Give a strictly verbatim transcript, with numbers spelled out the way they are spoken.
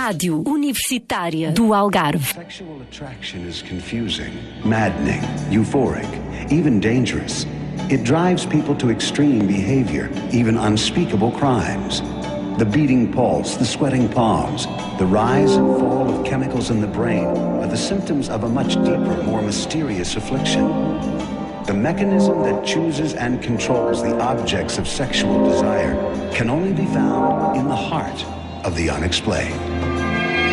Rádio Universitária do Algarve. Sexual attraction is confusing, maddening, euphoric, even dangerous. It drives people to extreme behavior, even unspeakable crimes. The beating pulse, the sweating palms, the rise and fall of chemicals in the brain are the symptoms of a much deeper, more mysterious affliction. The mechanism that chooses and controls the objects of sexual desire can only be found in the heart of the unexplained.